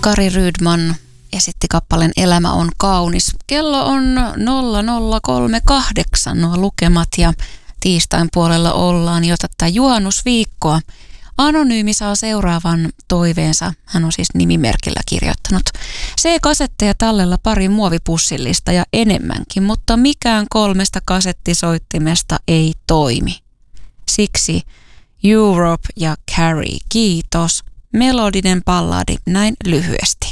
Kari Rydman esitti kappaleen Elämä on kaunis. Kello on 0038 nuo lukemat ja tiistain puolella ollaan jo tätä juhannusviikkoa. Anonyymi saa seuraavan toiveensa. Hän on siis nimimerkillä kirjoittanut. C-kasetteja tallella pari muovipussillista ja enemmänkin, mutta mikään 3 kasettisoittimesta ei toimi. Siksi Europe ja Carrie, kiitos. Melodinen balladi näin lyhyesti.